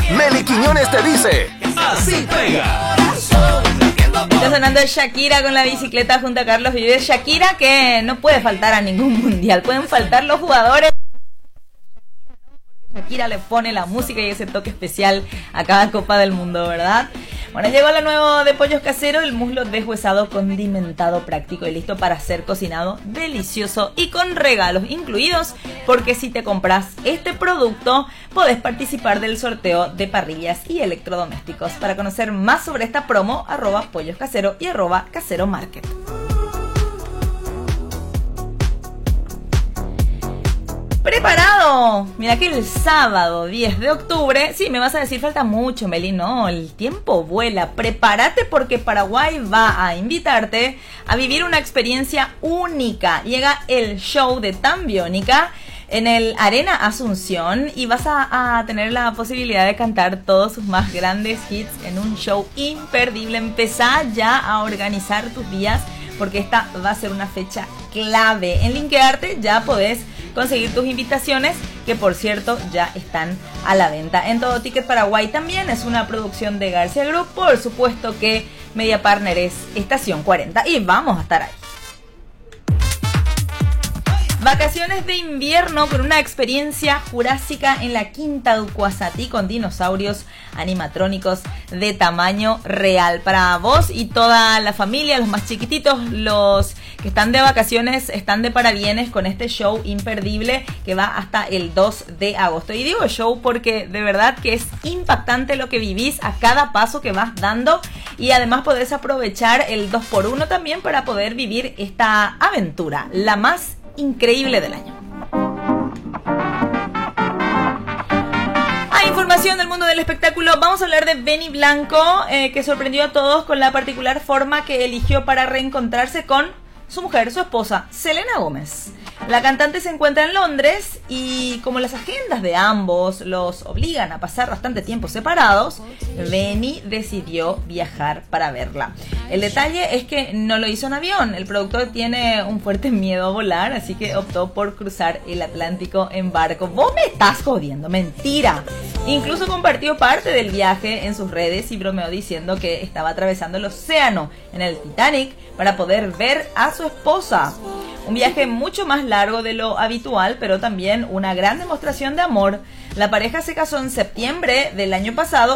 Meli Quiñones te dice: así pega. Está sonando Shakira con la bicicleta junto a Carlos Vives. Shakira que no puede faltar a ningún mundial. Pueden faltar los jugadores. Shakira le pone la música y ese toque especial a cada Copa del Mundo, ¿verdad? Bueno, llegó lo nuevo de Pollos Caseros, el muslo deshuesado, condimentado, práctico y listo para ser cocinado, delicioso y con regalos incluidos, porque si te compras este producto podés participar del sorteo de parrillas y electrodomésticos. Para conocer más sobre esta promo, @polloscasero y @caseromarket. ¿Preparado? Mira que el sábado 10 de octubre, sí, me vas a decir, falta mucho, Meli, no, el tiempo vuela. Prepárate porque Paraguay va a invitarte a vivir una experiencia única. Llega el show de Tambiónica en el Arena Asunción y vas a tener la posibilidad de cantar todos sus más grandes hits en un show imperdible. Empezá ya a organizar tus días porque esta va a ser una fecha clave. En Linkearte ya podés conseguir tus invitaciones, que por cierto ya están a la venta en Todo Ticket Paraguay. También es una producción de García Group. Por supuesto que Media Partner es Estación 40 y vamos a estar ahí. Vacaciones de invierno con una experiencia jurásica en la Quinta Ducuazatí con dinosaurios animatrónicos de tamaño real. Para vos y toda la familia, los más chiquititos, los que están de vacaciones, están de parabienes con este show imperdible que va hasta el 2 de agosto. Y digo show porque de verdad que es impactante lo que vivís a cada paso que vas dando y además podés aprovechar el 2x1 también para poder vivir esta aventura, la más increíble del año. Hay información del mundo del espectáculo. Vamos a hablar de Benny Blanco, que sorprendió a todos con la particular forma que eligió para reencontrarse con su mujer, su esposa, Selena Gómez. La cantante se encuentra en Londres y como las agendas de ambos los obligan a pasar bastante tiempo separados, Benny decidió viajar para verla. El detalle es que no lo hizo en avión. El productor tiene un fuerte miedo a volar, así que optó por cruzar el Atlántico en barco. Vos me estás jodiendo, mentira. Incluso compartió parte del viaje en sus redes y bromeó diciendo que estaba atravesando el océano en el Titanic para poder ver a su esposa. Un viaje mucho más largo de lo habitual, pero también una gran demostración de amor. La pareja se casó en septiembre del año pasado